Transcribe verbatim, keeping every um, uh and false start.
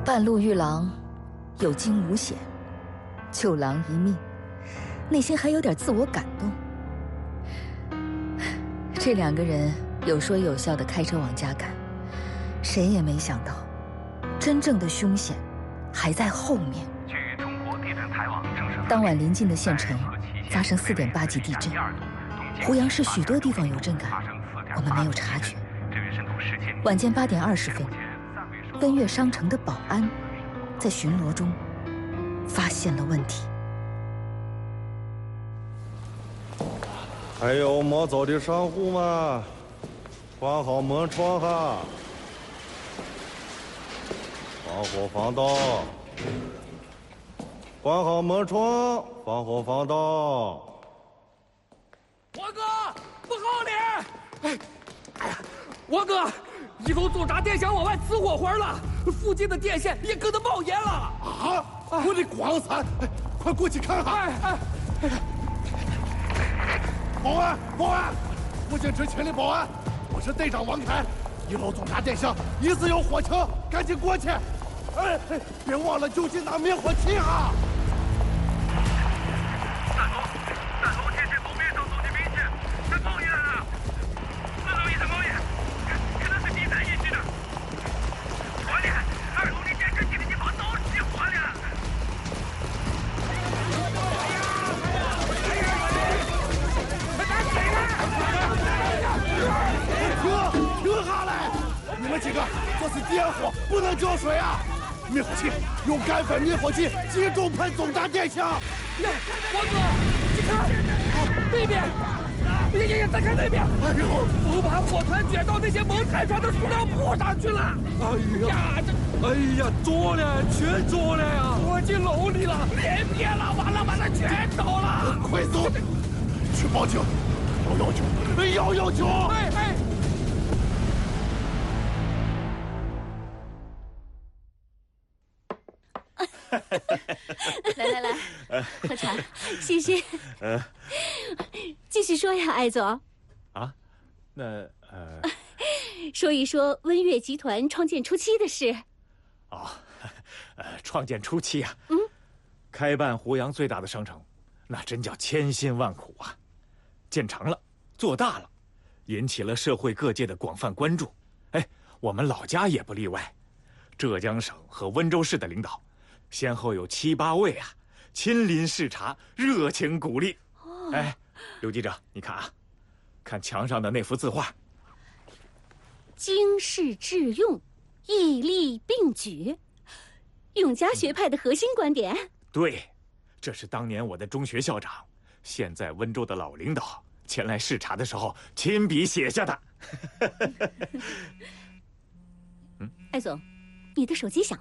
半路遇狼，有惊无险，救狼一命，内心还有点自我感动。这两个人有说有笑地开车往家赶，谁也没想到，真正的凶险还在后面。 据中国地震台网证实， 当晚临近的县城发生四点八级地震，湖阳市许多地方有震感，我们没有察觉。晚间八点二十分，温悦商城的保安在巡逻中发现了问题。 还有没走的商户们，关好门窗哈，防火防盗。关好门窗，防火防盗。 王哥，不好了！哎，哎呀，王哥，一楼总闸电箱往外呲火花了，附近的电线也跟着冒烟了。 啊！我的光伞，哎，快过去看看！ 哎哎！ 保安，保安，福建执勤的保安，我是队长王凯。一楼总闸电箱疑似有火情，赶紧过去！哎哎，别忘了就近拿灭火器哈！ 大楼，大楼电线楼面上走进明显，在冒烟了，四楼也在冒烟，可能是第三引起的。火了，二楼的电视机的地方都起火了。 停，停下来！你们几个这是点火，不能浇水啊！灭火器，用干粉灭火器集中喷总闸电箱。 呀，王哥，你看，那边，呀呀呀，再看那边， 哎呦， 风把火团卷到那些蒙太川的塑料布上去了。 哎呀，这， 哎呀，着了，全着了呀！ 火进楼里了，连灭了，完了完了，全着了！ 快走，去报警，幺幺九，幺幺九！ 哎哎。 来来来，喝茶，谢谢。呃，继续说呀，艾总。 啊，那呃， 说一说温悦集团创建初期的事。 哦，呃，创建初期啊， 嗯， 开办湖阳最大的商城，那真叫千辛万苦啊。建成了，做大了，引起了社会各界的广泛关注。哎，我们老家也不例外，浙江省和温州市的领导。先后有七八位啊，亲临视察，热情鼓励。哦、哎，刘记者，你看啊，看墙上的那幅字画， 经世致用，义利并举，永嘉学派的核心观点。 嗯、对，这是当年我的中学校长，现在温州的老领导前来视察的时候亲笔写下的。 嗯，艾总，你的手机响